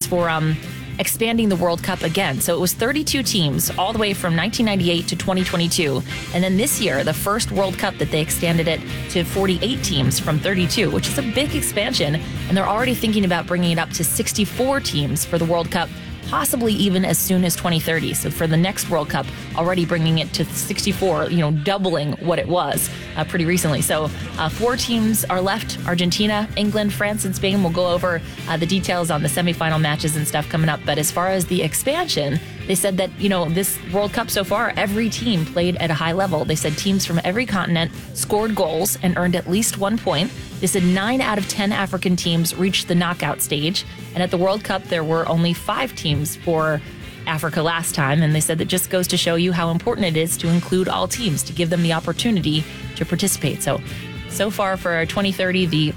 for expanding the World Cup again. So it was 32 teams all the way from 1998 to 2022. And then this year, the first World Cup that they extended it to 48 teams from 32, which is a big expansion. And they're already thinking about bringing it up to 64 teams for the World Cup, possibly even as soon as 2030. So for the next World Cup, already bringing it to 64, doubling what it was pretty recently. So 4 teams are left: Argentina, England, France, and Spain. We'll go over the details on the semifinal matches and stuff coming up. But as far as the expansion, they said that, this World Cup so far, every team played at a high level. They said teams from every continent scored goals and earned at least 1 point. They said 9 out of 10 African teams reached the knockout stage. And at the World Cup, there were only 5 teams for Africa last time. And they said that just goes to show you how important it is to include all teams, to give them the opportunity to participate. So far for 2030, the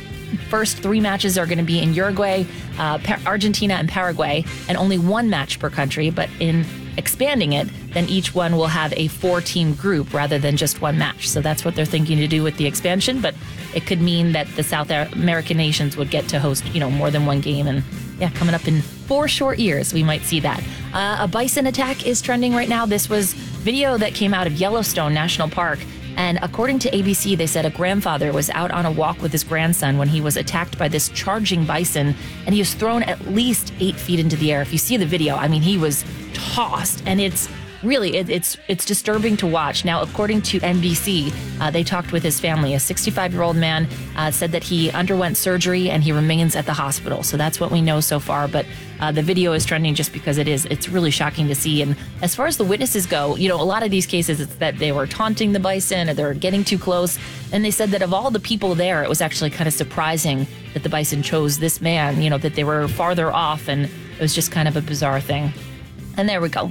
first 3 matches are going to be in Uruguay, Argentina, and Paraguay, and only 1 match per country. But in expanding it, then each one will have a 4-team group rather than just 1 match. So that's what they're thinking to do with the expansion. But it could mean that the South American nations would get to host, more than 1 game. And coming up in 4 short years, we might see that. A bison attack is trending right now. This was video that came out of Yellowstone National Park. And according to ABC, they said a grandfather was out on a walk with his grandson when he was attacked by this charging bison, and he was thrown at least 8 feet into the air. If you see the video, he was tossed, and it's really, it's disturbing to watch. Now, according to NBC, they talked with his family. A 65-year-old man said that he underwent surgery and he remains at the hospital. So that's what we know so far. But the video is trending just because it's really shocking to see. And as far as the witnesses go, a lot of these cases, it's that they were taunting the bison or they're getting too close. And they said that of all the people there, it was actually kind of surprising that the bison chose this man, that they were farther off. And it was just kind of a bizarre thing. And there we go.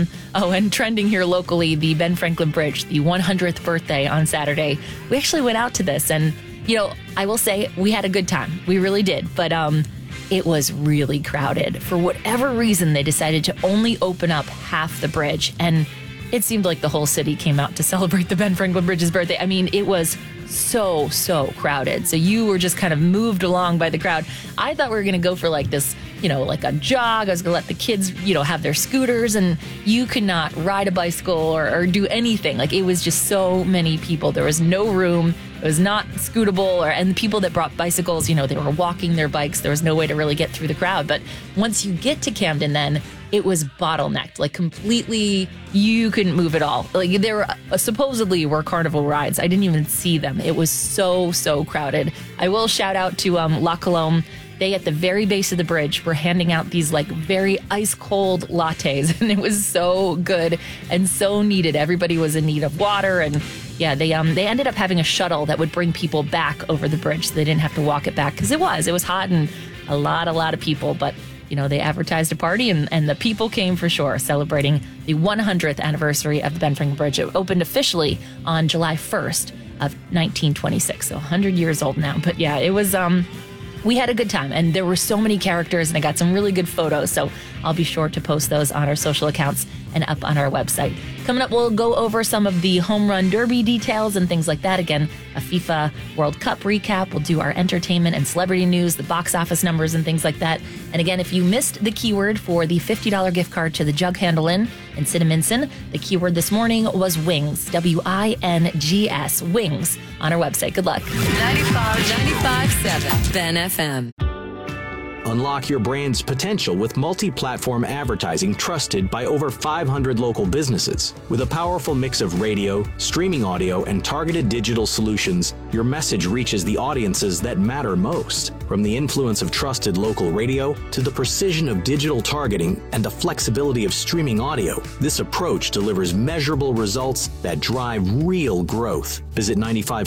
And trending here locally, the Ben Franklin Bridge, the 100th birthday on Saturday. We actually went out to this, and, I will say we had a good time. We really did. But it was really crowded. For whatever reason, they decided to only open up half the bridge. And it seemed like the whole city came out to celebrate the Ben Franklin Bridge's birthday. It was so crowded. So you were just kind of moved along by the crowd. I thought we were going to go for like this, like a jog. I was going to let the kids, have their scooters, and you could not ride a bicycle or do anything. It was just so many people. There was no room. It was not scootable. And the people that brought bicycles, they were walking their bikes. There was no way to really get through the crowd. But once you get to Camden, then it was bottlenecked, completely. You couldn't move at all. There supposedly were carnival rides. I didn't even see them. It was so crowded. I will shout out to La Colombe. They, at the very base of the bridge, were handing out these very ice cold lattes, and it was so good and so needed. Everybody was in need of water, and they ended up having a shuttle that would bring people back over the bridge, so they didn't have to walk it back, because it was hot and a lot of people. But they advertised a party, and the people came for sure, celebrating the 100th anniversary of the Ben Franklin Bridge. It opened officially on July 1st of 1926, so 100 years old now. But it was we had a good time, and there were so many characters, and I got some really good photos, so I'll be sure to post those on our social accounts and up on our website. Coming up, we'll go over some of the home run derby details and things like that. Again, a FIFA World Cup recap. We'll do our entertainment and celebrity news, the box office numbers and things like that. And again, if you missed the keyword for the $50 gift card to the Jug Handle Inn in Cinnaminson, the keyword this morning was wings, WINGS, wings, on our website. Good luck. 95.7 Ben FM. Unlock your brand's potential with multi-platform advertising trusted by over 500 local businesses. With a powerful mix of radio, streaming audio, and targeted digital solutions, your message reaches the audiences that matter most. From the influence of trusted local radio to the precision of digital targeting and the flexibility of streaming audio, this approach delivers measurable results that drive real growth. Visit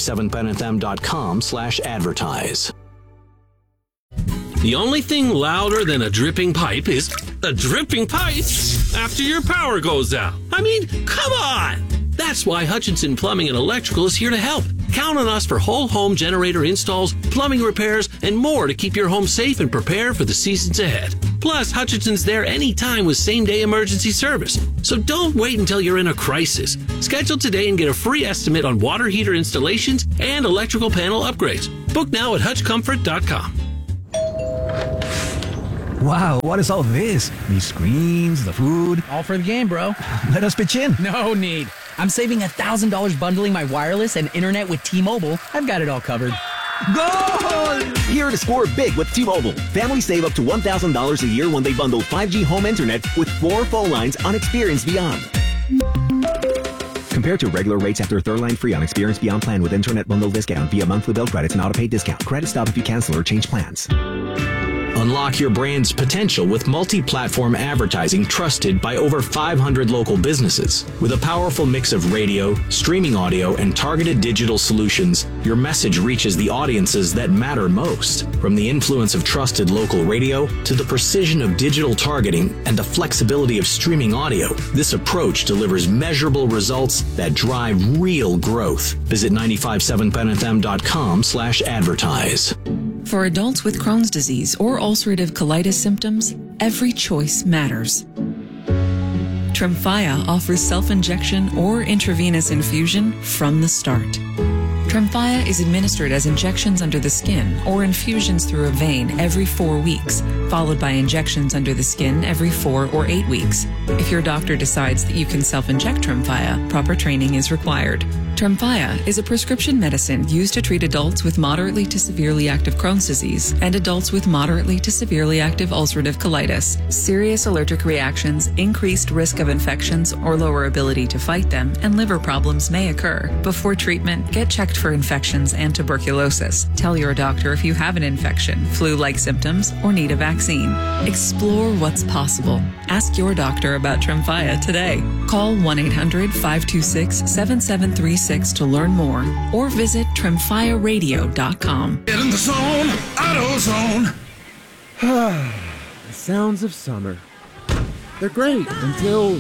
957benfm.com/advertise. The only thing louder than a dripping pipe is a dripping pipe after your power goes out. Come on! That's why Hutchinson Plumbing and Electrical is here to help. Count on us for whole home generator installs, plumbing repairs, and more to keep your home safe and prepared for the seasons ahead. Plus, Hutchinson's there anytime with same-day emergency service. So don't wait until you're in a crisis. Schedule today and get a free estimate on water heater installations and electrical panel upgrades. Book now at hutchcomfort.com. Wow, what is all this? These screens, the food. All for the game, bro. Let us pitch in. No need. I'm saving $1,000 bundling my wireless and internet with T-Mobile. I've got it all covered. Goal! Here to score big with T-Mobile. Families save up to $1,000 a year when they bundle 5G home internet with 4 phone lines on Experience Beyond. Compared to regular rates after a third line free on Experience Beyond plan with internet bundle discount via monthly bill credits and auto-pay discount. Credit stop if you cancel or change plans. Unlock your brand's potential with multi-platform advertising trusted by over 500 local businesses. With a powerful mix of radio, streaming audio, and targeted digital solutions, your message reaches the audiences that matter most. From the influence of trusted local radio to the precision of digital targeting and the flexibility of streaming audio, this approach delivers measurable results that drive real growth. Visit 957benfm.com/advertise. For adults with Crohn's disease or ulcerative colitis symptoms, every choice matters. Tremfya offers self-injection or intravenous infusion from the start. Tremfya is administered as injections under the skin or infusions through a vein every 4 weeks, followed by injections under the skin every 4 or 8 weeks. If your doctor decides that you can self-inject Tremfya, proper training is required. Tremfya is a prescription medicine used to treat adults with moderately to severely active Crohn's disease and adults with moderately to severely active ulcerative colitis. Serious allergic reactions, increased risk of infections or lower ability to fight them, and liver problems may occur. Before treatment, get checked for infections and tuberculosis. Tell your doctor if you have an infection, flu-like symptoms, or need a vaccine. Explore what's possible. Ask your doctor about Tremfya today. Call 1-800-526-7736 to learn more or visit TremfyaRadio.com. Get in the zone, AutoZone. The sounds of summer. They're great until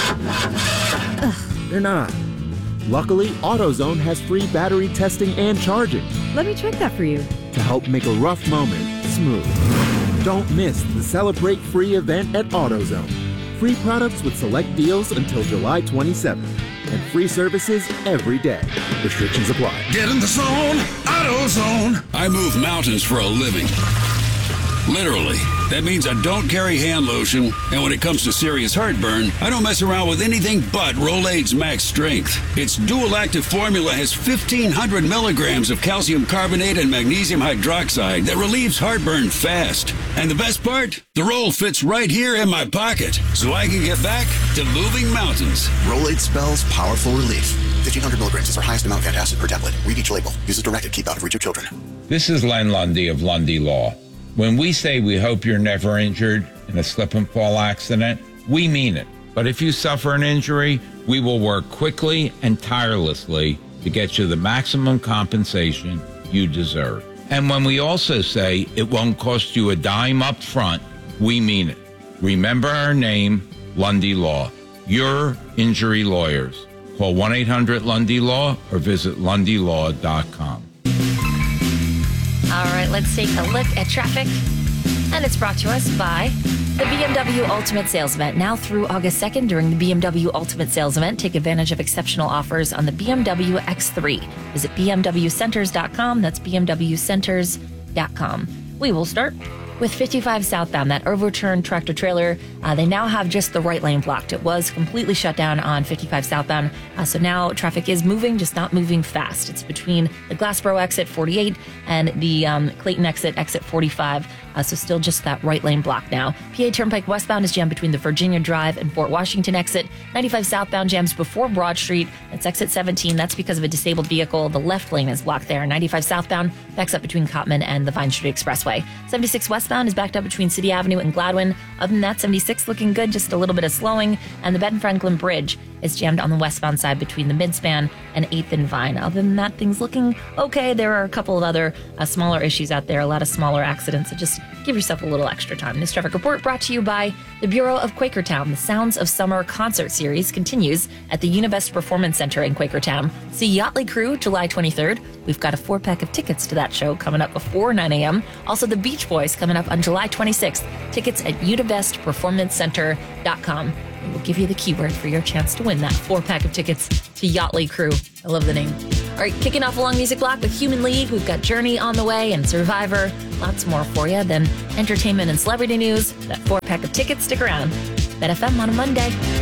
they're not. Luckily, AutoZone has free battery testing and charging. Let me check that for you. To help make a rough moment smooth. Don't miss the Celebrate Free event at AutoZone. Free products with select deals until July 27th. And free services every day. Restrictions apply. Get in the zone, AutoZone. I move mountains for a living. Literally. That means I don't carry hand lotion, and when it comes to serious heartburn, I don't mess around with anything but Rolaids Max Strength. Its dual-active formula has 1,500 milligrams of calcium carbonate and magnesium hydroxide that relieves heartburn fast. And the best part? The roll fits right here in my pocket, so I can get back to moving mountains. Rolaids spells powerful relief. 1,500 milligrams is our highest amount of antacid per tablet. Read each label. Use as directed. Keep out of reach of children. This is Len Lundy of Lundy Law. When we say we hope you're never injured in a slip and fall accident, we mean it. But if you suffer an injury, we will work quickly and tirelessly to get you the maximum compensation you deserve. And when we also say it won't cost you a dime up front, we mean it. Remember our name, Lundy Law. Your injury lawyers. Call 1-800-LUNDY-LAW or visit LundyLaw.com. All right, let's take a look at traffic. And it's brought to us by the BMW Ultimate Sales Event. Now through August 2nd, during the BMW Ultimate Sales Event, take advantage of exceptional offers on the BMW X3. Visit bmwcenters.com. That's bmwcenters.com. We will start with 55 southbound, that overturned tractor trailer. They now have just the right lane blocked. It was completely shut down on 55 southbound. So now traffic is moving, just not moving fast. It's between the Glassboro exit 48 and the Clayton exit 45. So still just that right lane block now. PA Turnpike westbound is jammed between the Virginia Drive and Fort Washington exit. 95 southbound jams before Broad Street. That's exit 17. That's because of a disabled vehicle. The left lane is blocked there. 95 southbound backs up between Cottman and the Vine Street Expressway. 76 westbound is backed up between City Avenue and Gladwin. Other than that, 76 looking good, just a little bit of slowing. And the Ben Franklin Bridge is jammed on the westbound side between the Midspan and 8th and Vine. Other than that, things looking okay. There are a couple of other smaller issues out there, a lot of smaller accidents, so just give yourself a little extra time. This traffic report brought to you by the Bureau of Quakertown. The Sounds of Summer concert series continues at the Univest Performance Center in Quakertown. See Yachtly Crew July 23rd. We've got a 4-pack of tickets to that show coming up before 9 a.m. Also, the Beach Boys coming up on July 26th. Tickets at univestperformancecenter.com. We'll give you the keyword for your chance to win that 4-pack of tickets to Yachtly Crew. I love the name. All right, kicking off a long music block with Human League. We've got Journey on the way and Survivor. Lots more for you than entertainment and celebrity news. That 4-pack of tickets. Stick around. Bet FM on a Monday.